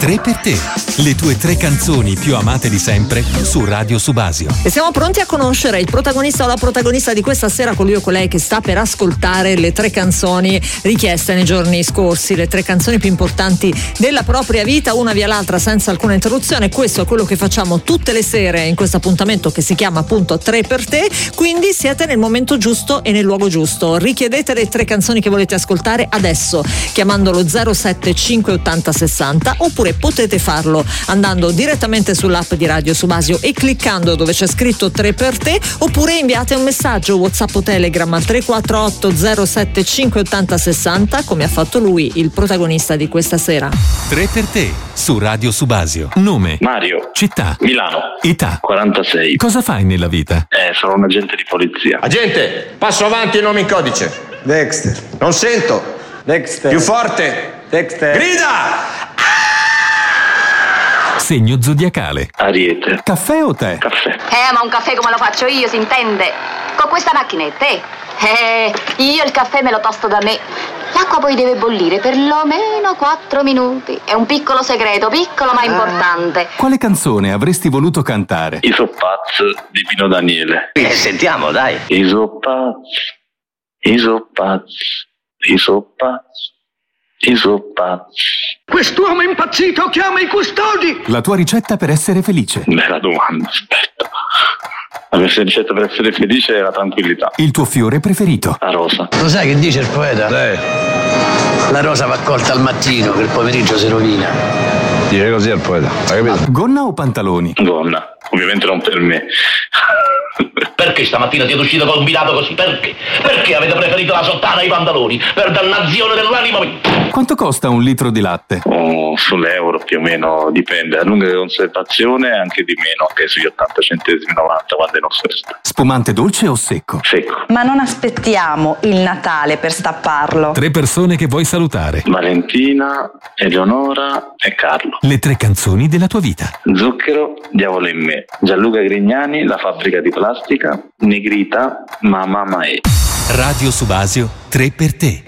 3 per te, le tue 3 canzoni più amate di sempre su Radio Subasio. E siamo pronti a conoscere il protagonista o la protagonista di questa sera, con lui o con lei che sta per ascoltare le 3 canzoni richieste nei giorni scorsi, le 3 canzoni più importanti della propria vita, una via l'altra senza alcuna interruzione. Questo è quello che facciamo tutte le sere in questo appuntamento che si chiama appunto 3 per te, quindi siete nel momento giusto e nel luogo giusto. Richiedete le 3 canzoni che volete ascoltare adesso chiamandolo 075 80 60, oppure potete farlo andando direttamente sull'app di Radio Subasio e cliccando dove c'è scritto 3 per te, oppure inviate un messaggio WhatsApp o Telegram al 348 075 80 60 come ha fatto lui, il protagonista di questa sera. 3 per te su Radio Subasio. Nome: Mario. Città: Milano. età: 46. Cosa fai nella vita? Sono un agente di polizia. Agente, passo avanti il nome in codice. Dexter. Non sento. Dexter. Più forte. Dexter. Grida! Segno zodiacale: Ariete. caffè o tè? Caffè. Ma un caffè come lo faccio io, si intende? Con questa macchinetta, io il caffè me lo tosto da me. L'acqua poi deve bollire perlomeno 4 minuti. È un piccolo segreto, piccolo ma importante. Quale canzone avresti voluto cantare? Isopaz di Pino Daniele. Sentiamo, dai. Isopaz. Isopaz. Isopaz. Isopaz. Quest'uomo impazzito chiama i custodi! La tua ricetta per essere felice? Bella domanda, aspetta. La mia ricetta per essere felice è la tranquillità. Il tuo fiore preferito? La rosa. Lo sai che dice il poeta? La rosa va colta al mattino, che il pomeriggio si rovina. Dice così al poeta, hai capito? Gonna o pantaloni? Gonna. Ovviamente non per me. Perché stamattina siete uscito combinato così? Perché? Perché avete preferito la sottana ai pantaloni? Per dannazione dell'anima mia! Quanto costa un litro di latte? Sull'euro più o meno, dipende. A lunga conservazione anche di meno, che sugli 80 centesimi, 90 quando è nostro. Spumante dolce o secco? Secco. Ma non aspettiamo il Natale per stapparlo. 3 persone che vuoi salutare. Valentina, Eleonora e Carlo. Le 3 canzoni della tua vita. Zucchero, Diavolo in me. Gianluca Grignani, La fabbrica di plastica. Negrita, Mamma Mae. Radio Subasio, 3 per te.